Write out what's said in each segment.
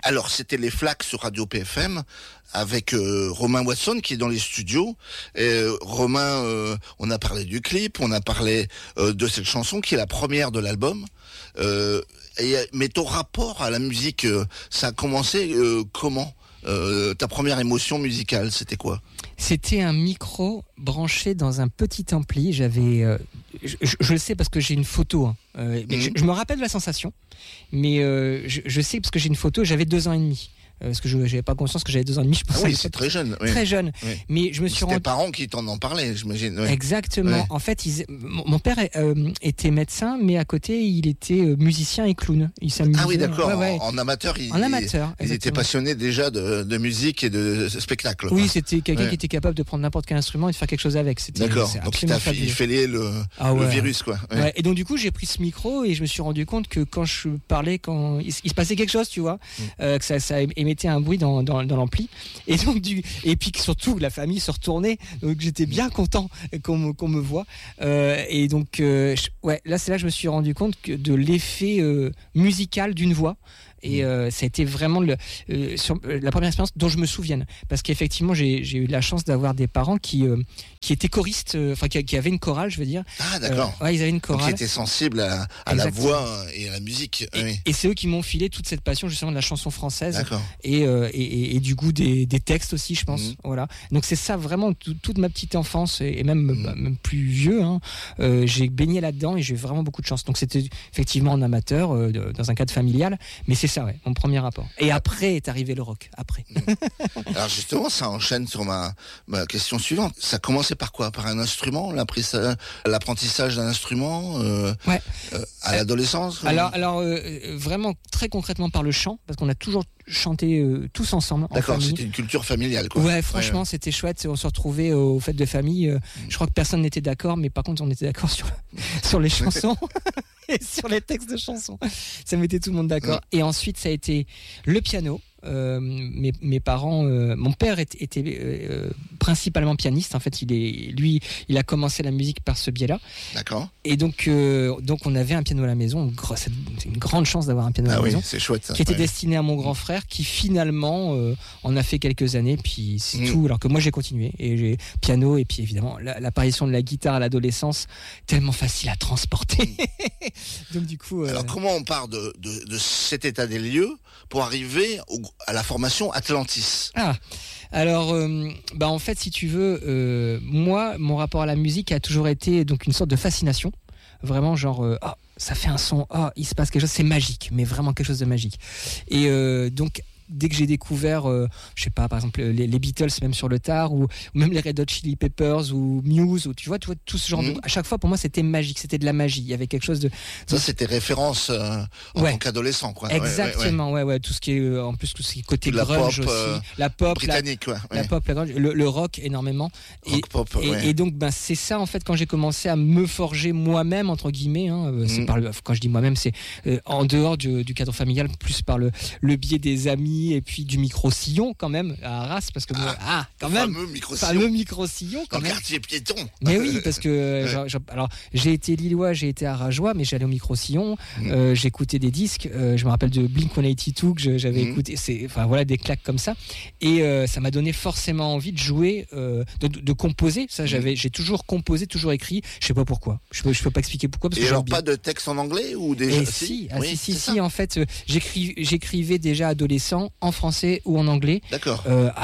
Alors, c'était les Flaques sur Radio PFM avec Romain Watson qui est dans les studios. Romain, on a parlé du clip, on a parlé de cette chanson qui est la première de l'album. Mais ton rapport à la musique, ça a commencé comment ? Ta première émotion musicale, c'était quoi ? C'était un micro branché dans un petit ampli. J'avais, je le sais parce que j'ai une photo. Je me rappelle de la sensation, mais je sais parce que j'ai une photo. J'avais 2 ans et demi. Parce que je n'avais pas conscience que j'avais 2 ans et demi. Je pensais oui, c'est très jeune. Oui. Très jeune. Oui. Mais je me suis rendu... tes parents qui t'en ont parlé, j'imagine. Oui. Exactement. Oui. En fait, mon père était médecin, mais à côté, il était musicien et clown. Il s'amusait. Ah oui, d'accord. Ouais. En amateur, en amateur. Il était passionné déjà de musique et de spectacle. Oui, c'était quelqu'un qui était capable de prendre n'importe quel instrument et de faire quelque chose avec. D'accord. Donc il fêlait le virus, quoi. Ouais. Ouais. Et donc du coup, j'ai pris ce micro et je me suis rendu compte que quand je parlais, quand il se passait quelque chose, tu vois, que ça émettait un bruit dans l'ampli. Et donc et puis surtout la famille se retournait. Donc j'étais bien content qu'on me voit. Et donc là c'est là que je me suis rendu compte de l'effet musical d'une voix. Et ça a été vraiment la première expérience dont je me souvienne. Parce qu'effectivement, j'ai eu la chance d'avoir des parents qui étaient choristes, qui avaient une chorale, je veux dire. Ah, d'accord. Ils avaient une chorale. Donc, qui étaient sensibles à la voix et à la musique. Et c'est eux qui m'ont filé toute cette passion, justement, de la chanson française. D'accord. Et du goût des textes aussi, je pense. Voilà. Donc, c'est ça, vraiment, toute ma petite enfance, et même plus vieux, j'ai baigné là-dedans et j'ai eu vraiment beaucoup de chance. Donc, c'était effectivement en amateur, dans un cadre familial. Mais c'est ça, mon premier rapport. Et après est arrivé le rock. Après. Alors justement, ça enchaîne sur ma question suivante. Ça commençait par quoi ? Par un instrument, l'apprentissage d'un instrument à l'adolescence ? Alors vraiment très concrètement par le chant, parce qu'on a toujours chanté tous ensemble. D'accord, c'était une culture familiale, quoi. Ouais, franchement, c'était chouette. On se retrouvait aux fêtes de famille. Je crois que personne n'était d'accord, mais par contre, on était d'accord sur les chansons. Et sur les textes de chansons. Ça mettait tout le monde d'accord. Et ensuite, ça a été le piano. Mes parents, mon père était principalement pianiste. En fait, il a commencé la musique par ce biais-là. D'accord. Et donc on avait un piano à la maison. C'est une grande chance d'avoir un piano à la maison. C'est chouette, ça. Qui était destiné à mon grand frère, qui finalement en a fait quelques années. Puis c'est tout. Alors que moi, j'ai continué et j'ai piano et puis évidemment l'apparition de la guitare à l'adolescence, tellement facile à transporter. Donc du coup. Alors comment on part de cet état des lieux pour arriver à la formation Atlantis ? Alors, en fait, si tu veux, moi, mon rapport à la musique a toujours été donc une sorte de fascination. Vraiment, genre, ça fait un son, il se passe quelque chose, c'est magique, mais vraiment quelque chose de magique. Et donc, dès que j'ai découvert, je sais pas, par exemple, les Beatles, même sur le tard, ou même les Red Hot Chili Peppers, ou Muse, ou tu vois tout ce genre de... À chaque fois, pour moi, c'était magique, c'était de la magie. Il y avait quelque chose de... Ça, c'était référence en tant qu'adolescent, quoi. Exactement, ouais. Tout ce qui est, en plus, tout ce qui est côté grunge pop, aussi. La pop, britannique, la pop, la grunge, le rock, énormément. Rock-pop, et donc, c'est ça, en fait, quand j'ai commencé à me forger moi-même, entre guillemets, c'est quand je dis moi-même, c'est en dehors du cadre familial, plus par le biais des amis, et puis du micro-sillon quand même à Arras, parce que quand même fameux micro-sillon quand même, même, quartier piéton. Mais oui, parce que alors j'ai été lillois, j'ai été arageois, mais j'allais au micro-sillon, j'écoutais des disques, je me rappelle de Blink-182 que j'avais écouté, des claques comme ça, et ça m'a donné forcément envie de jouer, de composer. Ça, j'ai toujours composé, toujours écrit, je sais pas pourquoi, je peux pas expliquer pourquoi, parce et que alors pas de texte en anglais ou déjà? Si, en fait, j'écrivais déjà adolescent en français ou en anglais. D'accord.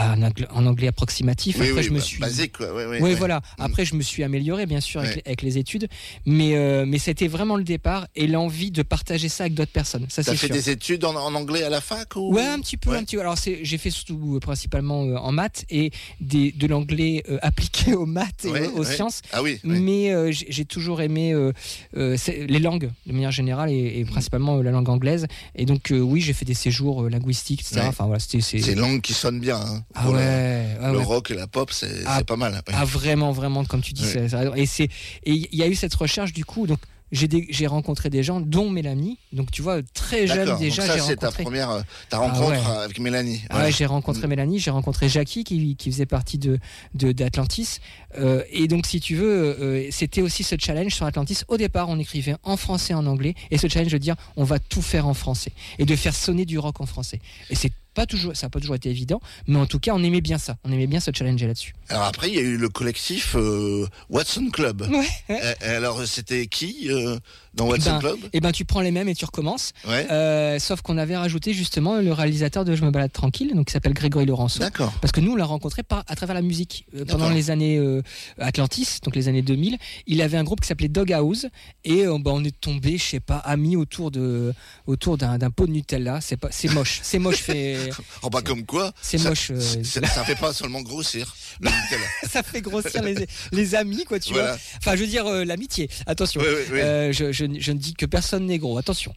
En anglais approximatif. Après, je me suis basique, quoi. Oui, voilà. Après, je me suis amélioré, bien sûr, avec les études, mais c'était vraiment le départ et l'envie de partager ça avec d'autres personnes. Ça, t'as c'est fait sûr. des études en anglais à la fac ou... Ouais, un petit peu. Alors, j'ai fait surtout principalement en maths et de l'anglais appliqué aux maths et aux sciences. Ah oui. Mais j'ai toujours aimé les langues de manière générale et principalement la langue anglaise. Et donc, oui, j'ai fait des séjours linguistiques, etc. Enfin, voilà, c'est une langue qui sonne bien. Le rock et la pop, c'est pas mal. Vraiment, comme tu dis. Et il y a eu cette recherche, du coup, donc j'ai rencontré des gens, dont Mélanie. Donc tu vois, très jeune déjà, donc ça, j'ai c'est rencontré. ta rencontre avec Mélanie. Ouais, j'ai rencontré Mélanie, j'ai rencontré Jackie qui faisait partie d'Atlantis. Et donc si tu veux, c'était aussi ce challenge sur Atlantis. Au départ, on écrivait en français, en anglais, et ce challenge de dire on va tout faire en français et de faire sonner du rock en français. Et ça n'a pas toujours été évident, mais en tout cas, on aimait bien ça. On aimait bien se challenger là-dessus. Alors après, il y a eu le collectif Watson Club. Ouais. Alors, c'était qui dans Watson Club ? Tu prends les mêmes et tu recommences. Ouais. Sauf qu'on avait rajouté justement le réalisateur de Je me balade tranquille, donc qui s'appelle Grégory Laurenceau. D'accord. Parce que nous, on l'a rencontré à travers la musique. Pendant les années Atlantis, donc les années 2000, il avait un groupe qui s'appelait Doghouse et on est tombé, je sais pas, amis autour d'un pot de Nutella. C'est moche. C'est moche fait. Oh bah comme quoi. C'est moche. Ça fait pas seulement grossir. Le Nutella. Ça fait grossir les amis, quoi, tu vois. Enfin, je veux dire l'amitié. Attention. Oui. Je ne dis que personne n'est gros. Attention.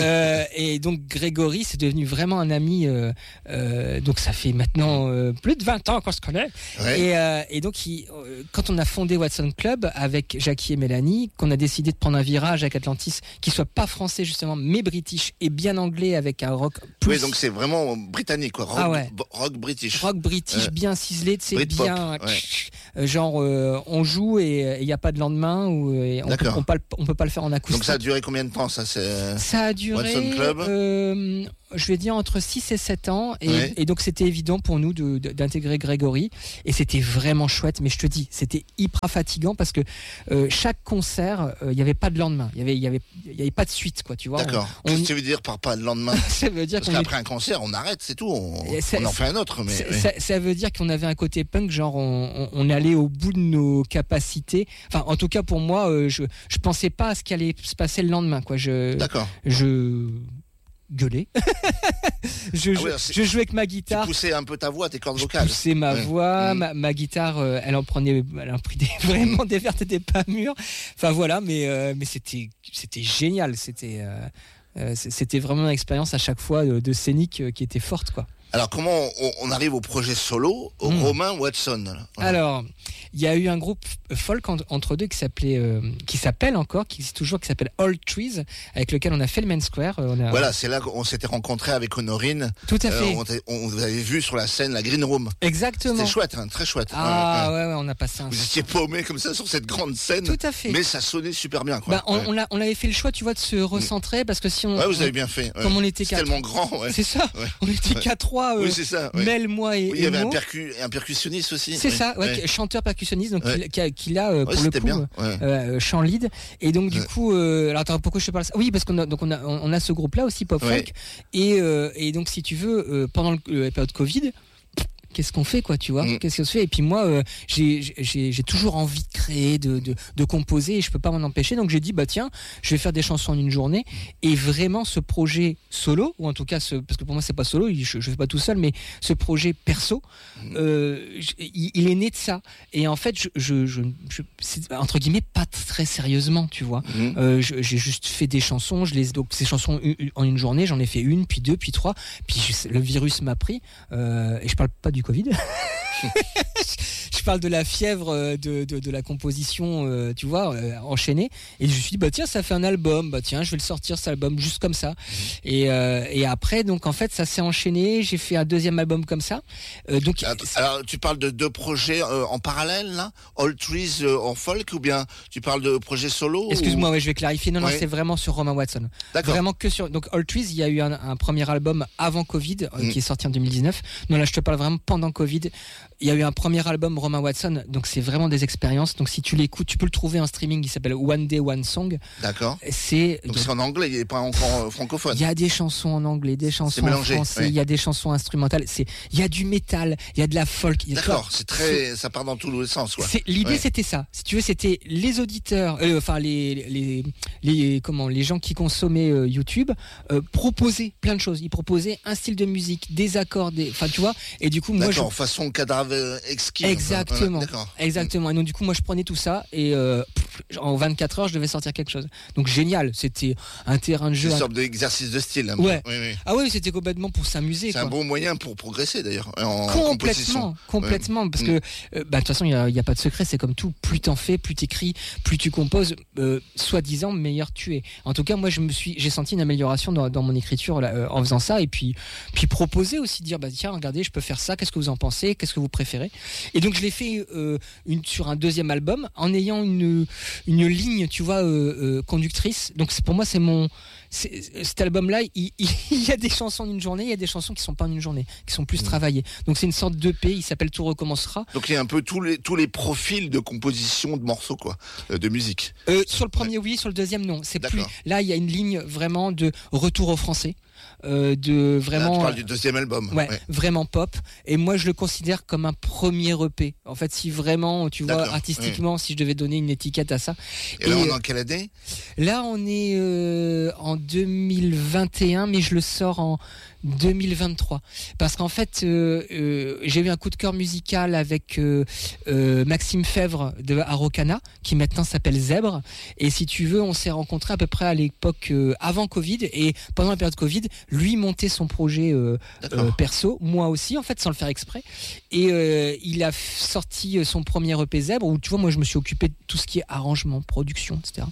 Et donc Grégory, c'est devenu vraiment un ami. Donc ça fait maintenant plus de 20 ans qu'on se connaît. Ouais. Et donc quand on a fondé Watson Club avec Jackie et Mélanie, qu'on a décidé de prendre un virage avec Atlantis, qui soit pas français justement, mais british et bien anglais avec un rock plus. Oui, donc c'est vraiment britannique, quoi. Rock british. Rock british, bien ciselé, c'est bien. Genre on joue et il n'y a pas de lendemain on peut pas le faire en acoustique. Donc ça a duré combien de temps ça a duré Watson Club je vais dire entre 6 et 7 ans et donc c'était évident pour nous d'intégrer Grégory et c'était vraiment chouette, mais je te dis c'était hyper fatigant parce que chaque concert il n'y avait pas de lendemain, il y avait pas de suite, quoi, tu vois. D'accord. Qu'est-ce que tu veux dire par pas de lendemain? Ça veut dire parce qu'après un concert on arrête, c'est tout, on en fait un autre, mais ça veut dire qu'on avait un côté punk, genre on allait au bout de nos capacités, enfin en tout cas pour moi je pensais pas à ce qui allait se passer le lendemain, quoi. D'accord. Je gueuler. je jouais avec ma guitare. Tu poussais un peu ta voix, tes cordes vocales. Je poussais ma voix, ma guitare, elle a pris vraiment des vertes et des pas mûres. Enfin voilà, mais c'était génial. C'était vraiment une expérience à chaque fois de scénique qui était forte, quoi. Alors comment on arrive au projet solo, au Romain Watson? Voilà. Alors, il y a eu un groupe folk entre deux qui s'appelle encore, qui existe toujours, qui s'appelle Old Trees, avec lequel on a fait le Main Square. Voilà, c'est là qu'on s'était rencontrés avec Honorine. Tout à fait. On vous avait vu sur la scène, la Green Room. Exactement. C'était chouette, très chouette. Ouais, on a passé un... Vous étiez paumés comme ça sur cette grande scène. Tout à fait. Mais ça sonnait super bien, quoi. On avait fait le choix, tu vois, de se recentrer, parce que si on... Ouais, vous avez bien fait. Comme on était c'est tellement grand, C'est ça. On était qu'à 3. Oui, c'est ça. Mel, moi et il y avait un percussionniste aussi. C'est ça, chanteur percussionniste, donc qui a pour le coup chant lead. Et donc du coup, alors attends, pourquoi je te parle ça? Oui, parce qu'on a ce groupe-là aussi pop folk. Et donc si tu veux, pendant la période Covid, qu'est-ce qu'on fait, quoi, tu vois? Qu'est-ce qu'on se fait? Et puis moi, j'ai toujours envie de créer, de composer, et je peux pas m'en empêcher. Donc j'ai dit, tiens, je vais faire des chansons en une journée. Et vraiment, ce projet solo, ou en tout cas, parce que pour moi c'est pas solo, je fais pas tout seul, mais ce projet perso, il est né de ça. Et en fait, c'est, entre guillemets, pas très sérieusement, tu vois. J'ai juste fait des chansons, donc ces chansons en une journée, j'en ai fait une, puis deux, puis trois, puis le virus m'a pris, et je parle pas du Covid. Je parle de la fièvre de la composition, tu vois, enchaînée. Et je me suis dit, tiens, ça fait un album. Tiens, je vais le sortir, cet album, juste comme ça. Et après, donc, en fait, ça s'est enchaîné. J'ai fait un deuxième album comme ça. Alors, tu parles de deux projets en parallèle, là? Old Trees en folk, ou bien tu parles de projets solo? Excuse-moi, je vais clarifier. Non, c'est vraiment sur Romain Watson. D'accord. Vraiment que sur... Donc, Old Trees, il y a eu un premier album avant Covid, qui est sorti en 2019. Non, là, je te parle vraiment pendant Covid. Il y a eu un premier album Romain Watson, donc c'est vraiment des expériences. Donc si tu l'écoutes, tu peux le trouver en streaming, il s'appelle One Day One Song. D'accord. Donc c'est en anglais, il n'est pas encore francophone. Il y a des chansons en anglais, des chansons en français, il y a des chansons instrumentales, il y a du métal, il y a de la folk. D'accord, ça part dans tous les sens, quoi. L'idée c'était ça. Si tu veux, c'était les auditeurs, les gens qui consommaient YouTube proposaient plein de choses. Ils proposaient un style de musique, des accords, enfin tu vois. Et du coup moi façon cadavre exquis. Exactement. D'accord. Exactement. Et donc du coup moi je prenais tout ça et en 24 heures, je devais sortir quelque chose. Donc génial, c'était un terrain de jeu. Une sorte d'exercice de style. Ouais. Oui. Ah oui, c'était complètement pour s'amuser. C'est un bon moyen pour progresser d'ailleurs. Complètement, parce que de toute façon, il y a pas de secret. C'est comme tout. Plus t'en fais, plus t'écris, plus tu composes. Soi-disant, meilleur tu es. En tout cas, moi, j'ai senti une amélioration dans mon écriture là, en faisant ça, et puis proposer aussi, dire tiens, regardez, je peux faire ça. Qu'est-ce que vous en pensez? Qu'est-ce que vous préférez? Et donc, je l'ai fait sur un deuxième album en ayant une ligne, tu vois, conductrice. Donc pour moi, cet album-là, il y a des chansons d'une journée, il y a des chansons qui sont pas en une journée, qui sont plus travaillées. Donc c'est une sorte d'EP, il s'appelle Tout recommencera. Donc il y a un peu tous les profils de composition de morceaux, quoi, de musique. Sur le premier, oui, sur le deuxième, non. C'est plus. Là, il y a une ligne vraiment de retour au français. De vraiment. Là, tu parles du deuxième album. Ouais, vraiment pop. Et moi, je le considère comme un premier EP. En fait, si vraiment, tu vois, artistiquement, si je devais donner une étiquette à ça. Et là, on est en quelle année? Là, on est en 2021, mais je le sors en 2023. Parce qu'en fait, j'ai eu un coup de cœur musical avec Maxime Fèvre de Araucana, qui maintenant s'appelle Zèbre. Et si tu veux, on s'est rencontrés à peu près à l'époque avant Covid. Et pendant la période Covid, lui montait son projet perso, moi aussi, en fait, sans le faire exprès. Et il a sorti son premier EP Zèbre, où tu vois, moi, je me suis occupé de tout ce qui est arrangement, production, etc.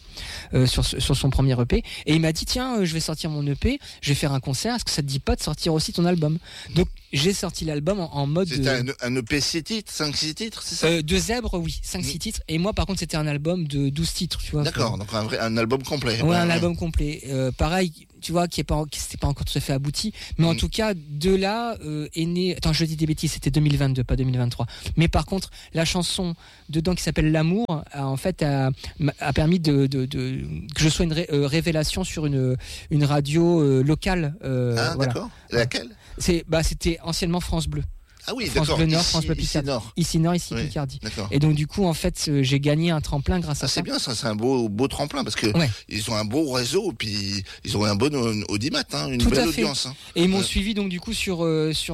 Sur son premier EP. Et il m'a dit, tiens, je vais sortir mon EP, je vais faire un concert, est-ce que ça te dit pas de sortir aussi ton album? Donc j'ai sorti l'album en mode... C'était un EP 6 titres, 5-6 titres, c'est ça? De Zèbre, oui, 5-6 titres. Et moi, par contre, c'était un album de 12 titres, tu vois. D'accord, donc un album complet. Ouais, un album complet. Pareil, tu vois, qui c'était pas encore tout à fait abouti. Mais en tout cas, de là est né... Attends, je dis des bêtises, c'était 2022, pas 2023. Mais par contre, la chanson dedans qui s'appelle L'amour, en fait, a permis que je sois une révélation sur une radio locale. Voilà. D'accord. Laquelle? C'était anciennement France Bleu. Ah oui, France d'accord. Bleu Nord, France Bleu Picardie. Ici Nord, Picardie. D'accord. Et donc du coup, en fait, j'ai gagné un tremplin grâce à ça. C'est bien, ça, c'est un beau tremplin parce que ils ont un beau réseau, puis ils ont un bon audimat, une Tout belle à fait. audience. Et ils m'ont suivi donc du coup sur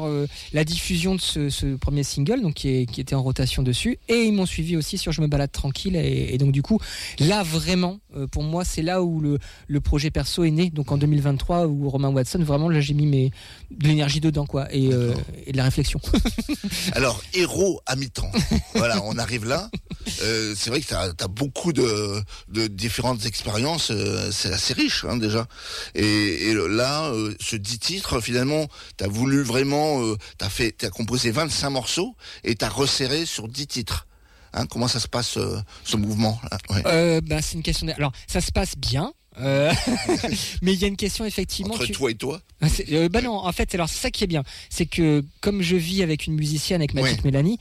la diffusion de ce premier single, donc qui était en rotation dessus, et ils m'ont suivi aussi sur Je me balade tranquille. Et donc du coup, là vraiment, pour moi, c'est là où le projet perso est né. Donc en 2023, où Romain Watson, vraiment là, j'ai mis de l'énergie dedans, quoi, et de la réflexion. Alors, héros à mi-temps. Voilà, on arrive là. C'est vrai que t'as beaucoup de différentes expériences. C'est assez riche, déjà. Et là, ce 10 titres, finalement, t'as voulu vraiment... t'as composé 25 morceaux et t'as resserré sur 10 titres. Comment ça se passe, ce mouvement là? C'est une question... Alors, ça se passe bien. Mais il y a une question effectivement entre toi et toi. Non, en fait, alors c'est ça qui est bien, c'est que comme je vis avec une musicienne, avec ma petite Mélanie,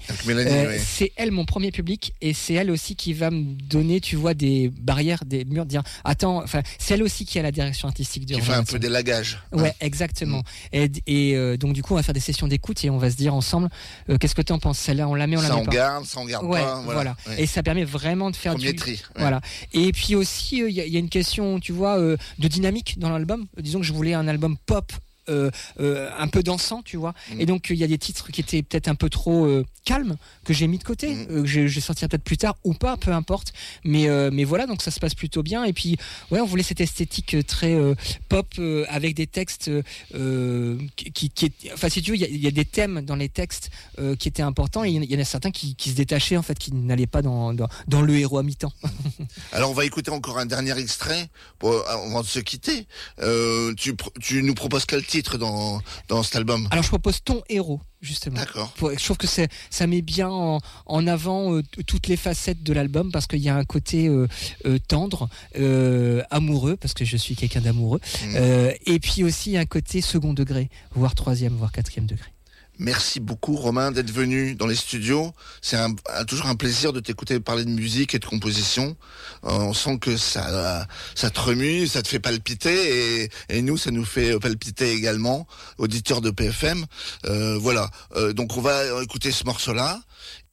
c'est elle mon premier public, et c'est elle aussi qui va me donner, tu vois, des barrières, des murs, dire attends, enfin c'est elle aussi qui a la direction artistique du. Qui fait un peu d'élagage. Ouais, exactement. Et donc du coup on va faire des sessions d'écoute et on va se dire ensemble, qu'est-ce que tu en penses, celle-là on la met, on la met pas. Ça on garde pas. Voilà. Et ça permet vraiment de faire premier tri. Voilà. Et puis aussi il y a une question, tu vois, de dynamique dans l'album. Disons que je voulais un album pop un peu dansant, tu vois. Et donc il y a des titres qui étaient peut-être un peu trop calmes, que j'ai mis de côté, que je sortirai peut-être plus tard ou pas, peu importe. Mais voilà, donc ça se passe plutôt bien. Et puis on voulait cette esthétique très pop, avec des textes enfin si tu veux, il y a des thèmes dans les textes qui étaient importants, et il y en a certains qui se détachaient, en fait, qui n'allaient pas dans le héros à mi-temps. Alors on va écouter encore un dernier extrait avant de se quitter. Tu nous proposes quel titre dans cet album? Alors je propose Ton héros, justement. D'accord. Je trouve que ça met bien en avant toutes les facettes de l'album, parce qu'il y a un côté tendre, amoureux, parce que je suis quelqu'un d'amoureux, et puis aussi un côté second degré, voire troisième, voire quatrième degré. Merci beaucoup, Romain, d'être venu dans les studios. C'est toujours un plaisir de t'écouter parler de musique et de composition. On sent que ça te remue, ça te fait palpiter, et nous, ça nous fait palpiter également, auditeurs de PFM. Voilà. Donc on va écouter ce morceau-là,